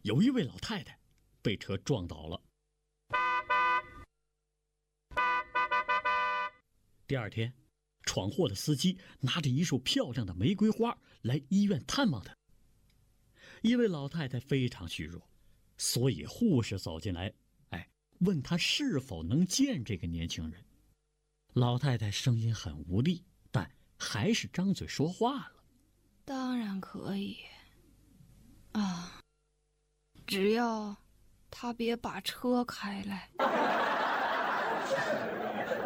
有一位老太太被车撞倒了。第二天，闯祸的司机拿着一束漂亮的玫瑰花来医院探望他。因为老太太非常虚弱，所以护士走进来，问她是否能见这个年轻人。老太太声音很无力，但还是张嘴说话了。 当然可以啊，只要他别把车开来。